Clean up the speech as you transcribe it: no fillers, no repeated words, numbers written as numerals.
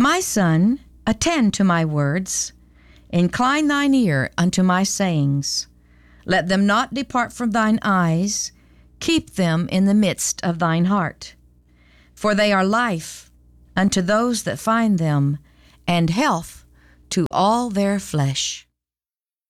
My son, attend to my words. Incline thine ear unto my sayings. Let them not depart from thine eyes. Keep them in the midst of thine heart. For they are life unto those that find them, and health to all their flesh.